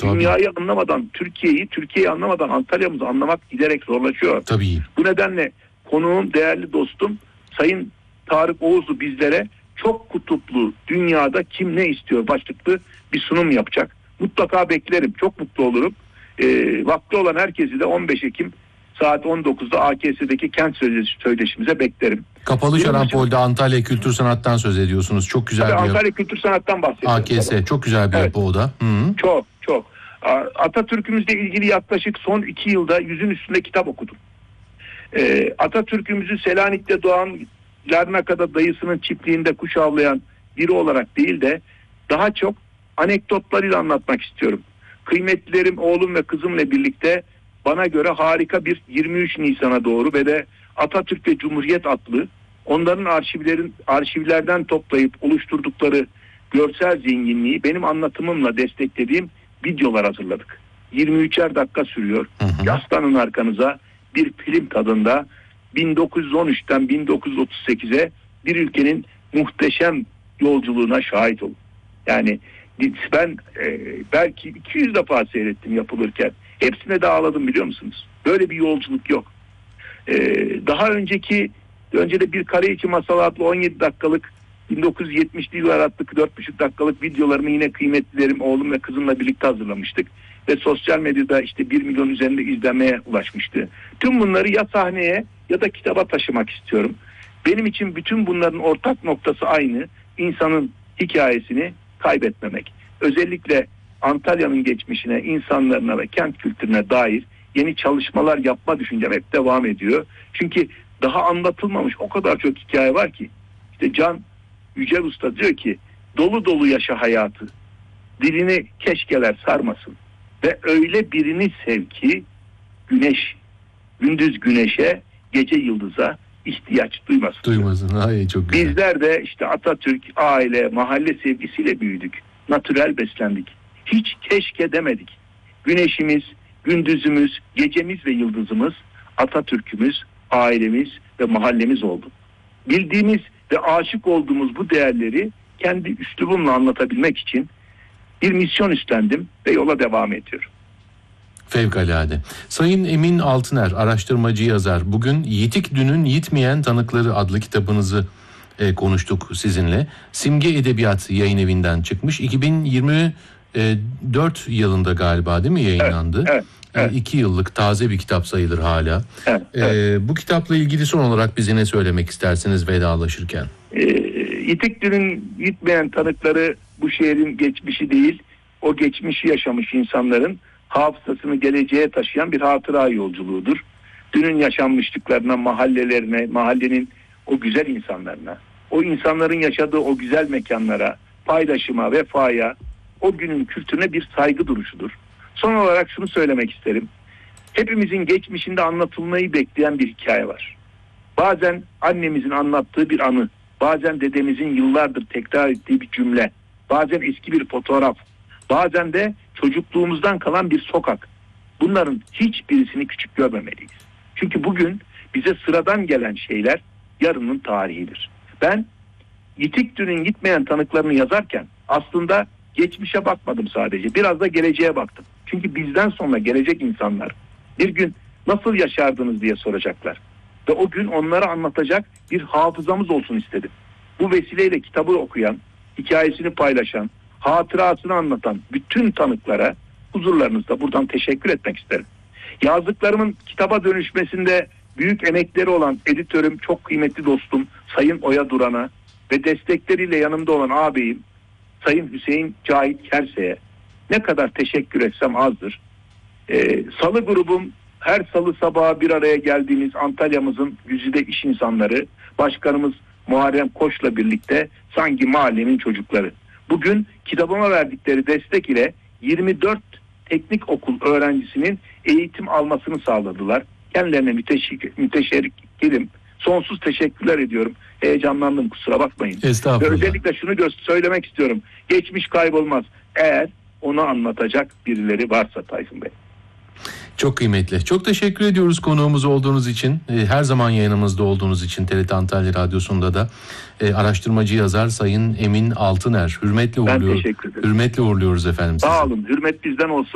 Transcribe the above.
Dünyayı anlamadan Türkiye'yi anlamadan Antalya'mızı anlamak giderek zorlaşıyor. Tabii. Bu nedenle konuğum, değerli dostum Sayın Tarık Oğuzlu bizlere çok kutuplu dünyada kim ne istiyor başlıklı bir sunum yapacak. Mutlaka beklerim. Çok mutlu olurum. Vakti olan herkesi de 15 Ekim saat 19'da AKS'deki kent söyleşimize beklerim. Kapalı Şarampol'de Antalya Kültür Sanat'tan söz ediyorsunuz. Çok güzel bir Antalya Kültür Sanat'tan bahsediyorum. AKS tabii. Çok güzel bir yapı o da. Hı-hı. Çok. Atatürk'ümüzle ilgili yaklaşık son 2 yılda 100'ün üstünde kitap okudum. Atatürk'ümüzü Selanik'te doğan, Larnaka'da dayısının çiftliğinde kuş avlayan biri olarak değil de daha çok anekdotlarıyla anlatmak istiyorum. Kıymetlilerim, oğlum ve kızımla birlikte bana göre harika bir 23 Nisan'a doğru ve de Atatürk ve Cumhuriyet adlı onların arşivlerden toplayıp oluşturdukları görsel zenginliği benim anlatımımla desteklediğim videolar hazırladık. 23'er dakika sürüyor. Yaslanın arkanıza, bir film tadında 1913'ten 1938'e bir ülkenin muhteşem yolculuğuna şahit olun. Yani ben belki 200 defa seyrettim yapılırken. Hepsine de ağladım, biliyor musunuz? Böyle bir yolculuk yok. Daha önce de bir Kare İçi Masal adlı 17 dakikalık 1970'li yıllar adlı 4,5 dakikalık videolarımı yine kıymetlilerim, oğlum ve kızımla birlikte hazırlamıştık. Ve sosyal medyada işte 1 milyon üzerinde izlenmeye ulaşmıştı. Tüm bunları ya sahneye ya da kitaba taşımak istiyorum. Benim için bütün bunların ortak noktası aynı. İnsanın hikayesini kaybetmemek. Özellikle Antalya'nın geçmişine, insanlarına ve kent kültürüne dair yeni çalışmalar yapma düşüncem hep devam ediyor. Çünkü daha anlatılmamış o kadar çok hikaye var ki. İşte Can Yücel Usta diyor ki, dolu dolu yaşa hayatı, dilini keşkeler sarmasın ve öyle birini sev ki gündüz güneşe, gece yıldıza ihtiyaç duymasın. Ay, çok güzel. Bizler de işte Atatürk, aile, mahalle sevgisiyle büyüdük. Natürel beslendik. Hiç keşke demedik. Güneşimiz, gündüzümüz, gecemiz ve yıldızımız Atatürk'ümüz, ailemiz ve mahallemiz oldu. Bildiğimiz ve aşık olduğumuz bu değerleri kendi üslubumla anlatabilmek için bir misyon üstlendim ve yola devam ediyorum. Fevkalade. Sayın Emin Altıner, araştırmacı yazar. Bugün Yitik Dün'ün Yitmeyen Tanıkları adlı kitabınızı konuştuk sizinle. Simge Edebiyat Yayınevi'nden çıkmış. 2024 yılında galiba değil mi yayınlandı? Evet. 2 yıllık taze bir kitap sayılır hala. Evet. Bu kitapla ilgili son olarak bize ne söylemek istersiniz vedalaşırken? Yitik Dün'ün Yitmeyen Tanıkları bu şehrin geçmişi değil, o geçmişi yaşamış insanların hafızasını geleceğe taşıyan bir hatıra yolculuğudur. Dünün yaşanmışlıklarına, mahallelerine, mahallenin o güzel insanlarına, o insanların yaşadığı o güzel mekanlara, paylaşıma, vefaya, o günün kültürüne bir saygı duruşudur. Son olarak şunu söylemek isterim. Hepimizin geçmişinde anlatılmayı bekleyen bir hikaye var. Bazen annemizin anlattığı bir anı, bazen dedemizin yıllardır tekrar ettiği bir cümle, bazen eski bir fotoğraf, bazen de çocukluğumuzdan kalan bir sokak. Bunların hiçbirisini küçük görmemeliyiz. Çünkü bugün bize sıradan gelen şeyler yarının tarihidir. Ben Yitik Dün'ün Gitmeyen Tanıklarını yazarken aslında geçmişe bakmadım sadece. Biraz da geleceğe baktım. Çünkü bizden sonra gelecek insanlar bir gün nasıl yaşardınız diye soracaklar. Ve o gün onlara anlatacak bir hafızamız olsun istedim. Bu vesileyle kitabı okuyan, hikayesini paylaşan, hatırasını anlatan bütün tanıklara huzurlarınızda buradan teşekkür etmek isterim. Yazdıklarımın kitaba dönüşmesinde büyük emekleri olan editörüm, çok kıymetli dostum Sayın Oya Duran'a ve destekleriyle yanımda olan ağabeyim Sayın Hüseyin Cahit Kerse'ye ne kadar teşekkür etsem azdır. Salı grubum, her salı sabahı bir araya geldiğimiz Antalya'mızın güzide iş insanları, başkanımız Muharrem Koç'la birlikte sanki mahallenin çocukları. Bugün kitabıma verdikleri destek ile 24 teknik okul öğrencisinin eğitim almasını sağladılar. Kendilerine müteşekkirim. Sonsuz teşekkürler ediyorum. Heyecanlandım, kusura bakmayın. Estağfurullah. Ve özellikle şunu söylemek istiyorum. Geçmiş kaybolmaz. Eğer onu anlatacak birileri varsa Tayfun Bey. Çok kıymetli. Çok teşekkür ediyoruz konuğumuz olduğunuz için. Her zaman yayınımızda olduğunuz için TRT Antalya Radyosu'nda da araştırmacı yazar Sayın Emin Altıner. Hürmetle uğurluyoruz. Ben teşekkür ederim. Hürmetle uğurluyoruz efendim sizi. Sağ olun. Hürmet bizden olsun.